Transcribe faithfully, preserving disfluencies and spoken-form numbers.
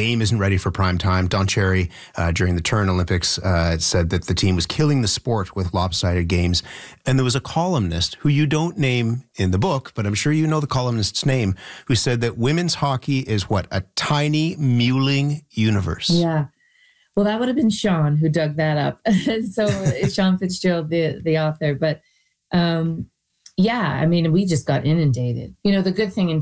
game isn't ready for prime time. Don Cherry, uh, during the Turin Olympics, uh, said that the team was killing the sport with lopsided games. And there was a columnist who you don't name in the book, but I'm sure you know the columnist's name, who said that women's hockey is what? A tiny, mewling universe. Yeah. Well, that would have been Sean who dug that up. So it's Sean Fitzgerald, the, the author. But um, yeah, I mean, we just got inundated. You know, the good thing in